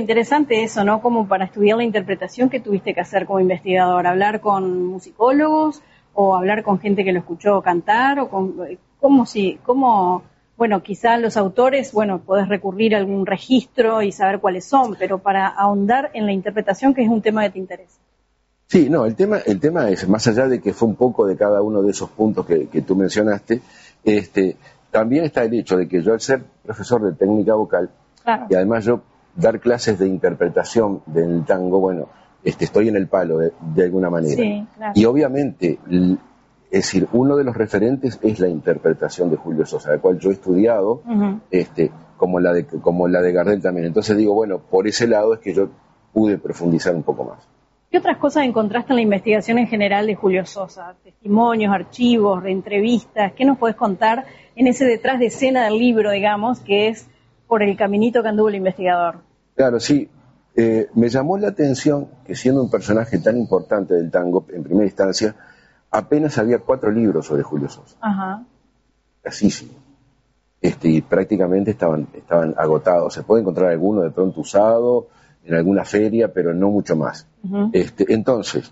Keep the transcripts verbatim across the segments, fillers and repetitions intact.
interesante eso, ¿no? Como para estudiar la interpretación que tuviste que hacer como investigador, hablar con musicólogos o hablar con gente que lo escuchó cantar, o con, ¿cómo si, cómo, bueno, quizá los autores, bueno, podés recurrir a algún registro y saber cuáles son, pero para ahondar en la interpretación, que es un tema que te interesa. Sí, no, el tema, el tema es, más allá de que fue un poco de cada uno de esos puntos que, que tú mencionaste, este, también está el hecho de que yo, al ser profesor de técnica vocal, claro, y además yo dar clases de interpretación del tango, bueno, este, estoy en el palo de, de alguna manera. Sí, claro. Y obviamente, es decir, uno de los referentes es la interpretación de Julio Sosa, la cual yo he estudiado, uh-huh, este, como la de, como la de Gardel también. Entonces digo, bueno, por ese lado es que yo pude profundizar un poco más. ¿Qué otras cosas encontraste en la investigación en general de Julio Sosa? Testimonios, archivos, entrevistas. ¿Qué nos podés contar en ese detrás de escena del libro, digamos, que es por el caminito que anduvo el investigador? Claro, sí. Eh, me llamó la atención que, siendo un personaje tan importante del tango, en primera instancia, apenas había cuatro libros sobre Julio Sosa. Ajá. Asísimo. Este, y prácticamente estaban, estaban agotados. Se puede encontrar alguno de pronto usado en alguna feria, pero no mucho más. Uh-huh. Este, entonces,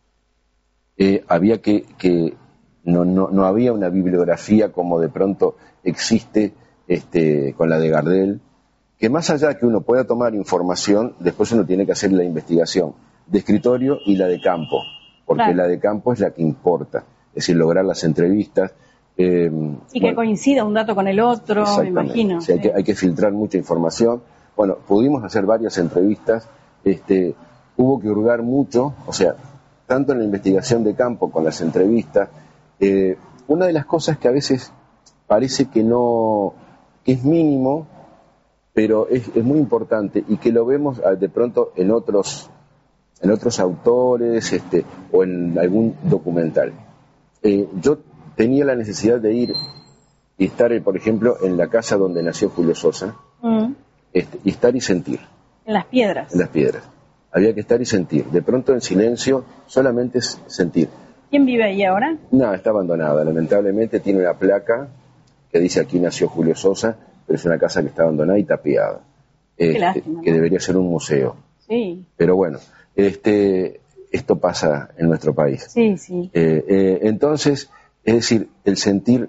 eh, había que, que no, no, no había una bibliografía como de pronto existe este, con la de Gardel, que más allá de que uno pueda tomar información, después uno tiene que hacer la investigación de escritorio y la de campo, porque claro, la de campo es la que importa, es decir, lograr las entrevistas. Eh, y que bueno, coincida un dato con el otro, me imagino. O sea, sí, hay, que, hay que filtrar mucha información. Bueno, pudimos hacer varias entrevistas, este, hubo que hurgar mucho, o sea, tanto en la investigación de campo con las entrevistas. Eh, una de las cosas que a veces parece que no, que es mínimo, pero es, es muy importante y que lo vemos de pronto en otros, en otros autores, este, o en algún documental. Eh, yo tenía la necesidad de ir y estar, por ejemplo, en la casa donde nació Julio Sosa. Mm. Este, y estar y sentir. En las piedras. En las piedras. Había que estar y sentir. De pronto en silencio, solamente es sentir. ¿Quién vive ahí ahora? No, está abandonada. Lamentablemente tiene una placa que dice aquí nació Julio Sosa, pero es una casa que está abandonada y tapiada. Este, Qué lástima, que ¿no? Debería ser un museo. Sí. Pero bueno, este, esto pasa en nuestro país. Sí, sí. Eh, eh, entonces, es decir, el sentir...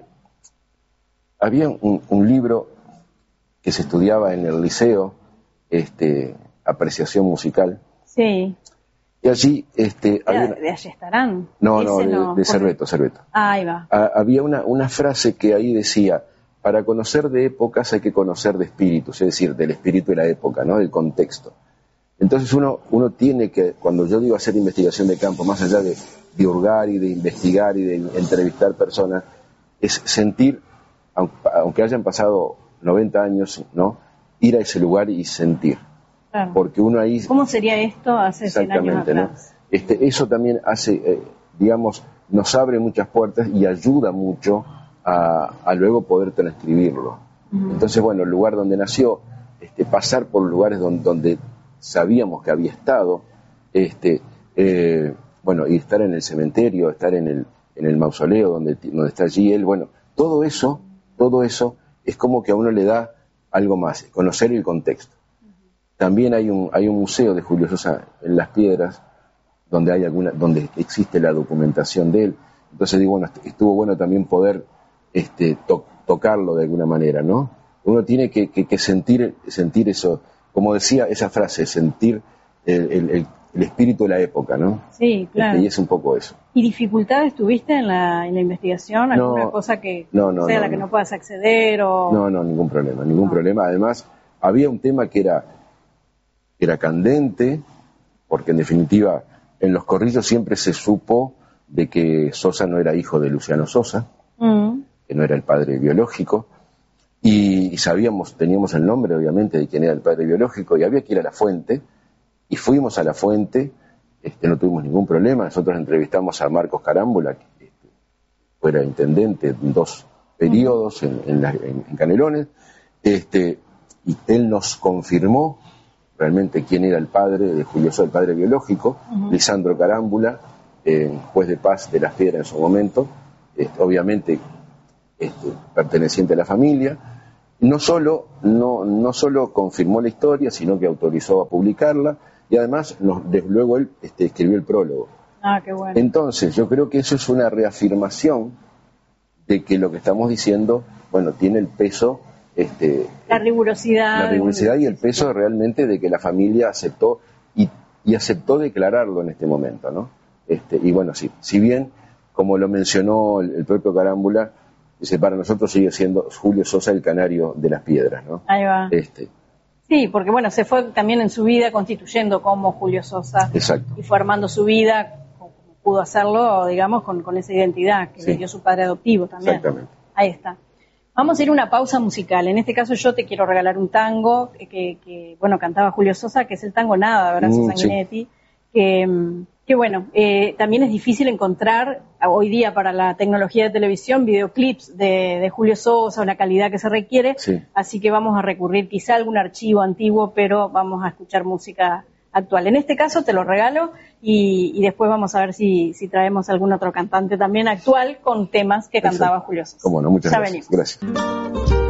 Había un, un libro que se estudiaba en el liceo, este, apreciación musical. Sí. Y allí... Este, de, había una... ¿De allí estarán? No, no, de, no, de Cerveto, Cerveto. Ah, ahí va. A, había una, una frase que ahí decía, para conocer de épocas hay que conocer de espíritus, es decir, del espíritu de la época, ¿no? Del contexto. Entonces uno, uno tiene que, cuando yo digo hacer investigación de campo, más allá de, de hurgar y de investigar y de entrevistar personas, es sentir, aunque hayan pasado noventa años, ¿no? Ir a ese lugar y sentir. Claro. Porque uno ahí... ¿Cómo sería esto hace cien años atrás? ¿no? Este, eso también hace, eh, digamos, nos abre muchas puertas y ayuda mucho a, a luego poder transcribirlo. Uh-huh. Entonces, bueno, el lugar donde nació, este, pasar por lugares donde, donde sabíamos que había estado, este, eh, bueno, y estar en el cementerio, estar en el, en el mausoleo donde, donde está allí él, bueno, todo eso, todo eso es como que a uno le da algo más, conocer el contexto. También hay un, hay un museo de Julio Sosa en Las Piedras, donde hay alguna, donde existe la documentación de él. Entonces digo, bueno, estuvo bueno también poder este, to, tocarlo de alguna manera, ¿no? Uno tiene que, que, que sentir, sentir eso, como decía esa frase, sentir el, el, el, el espíritu de la época, ¿no? Sí, claro. Este, y es un poco eso. ¿Y dificultades tuviste en la, en la investigación? ¿Alguna no, cosa que no, no, sea no, la que no. no puedas acceder? O... No, no, ningún problema, ningún no. problema. Además, había un tema que era, que era candente, porque en definitiva en los corrillos siempre se supo de que Sosa no era hijo de Luciano Sosa, mm. que no era el padre biológico, y, y sabíamos, teníamos el nombre obviamente de quién era el padre biológico, y había que ir a la fuente, y fuimos a la fuente, este, no tuvimos ningún problema. Nosotros entrevistamos a Marcos Carámbula, que este, fuera intendente en dos periodos en, en, la, en, en Canelones, este, y él nos confirmó realmente quién era el padre de Julio Sosa, el padre biológico, uh-huh. Lisandro Carámbula, eh, juez de paz de Las Piedras en su momento, este, obviamente este, perteneciente a la familia, no solo, no, no solo confirmó la historia, sino que autorizó a publicarla, y además, nos, desde luego, él este, escribió el prólogo. Ah, qué bueno. Entonces, yo creo que eso es una reafirmación de que lo que estamos diciendo, bueno, tiene el peso... Este, la rigurosidad. La rigurosidad y el peso realmente de que la familia aceptó y, y aceptó declararlo en este momento, ¿no? Este, y bueno, sí, si bien, como lo mencionó el, el propio Carámbula, dice, para nosotros sigue siendo Julio Sosa el canario de las piedras, ¿no? Ahí va. Este, Sí, porque bueno, se fue también en su vida constituyendo como Julio Sosa. Exacto. Y fue armando su vida, como pudo hacerlo, digamos, con, con esa identidad que Sí. le dio su padre adoptivo también. Exactamente. Ahí está. Vamos a ir a una pausa musical. En este caso yo te quiero regalar un tango que, que bueno, cantaba Julio Sosa, que es el tango Nada, de Horacio Mm, Sanguinetti, sí. que, que bueno, eh, también es difícil encontrar hoy día para la tecnología de televisión videoclips de, de Julio Sosa o la calidad que se requiere, Sí. así que vamos a recurrir quizá a algún archivo antiguo, pero vamos a escuchar música actual. En este caso te lo regalo y, y después vamos a ver si, si traemos algún otro cantante también actual con temas que cantaba Exacto. Julio Sosa. Cómo no, muchas Ya gracias. venimos. Gracias.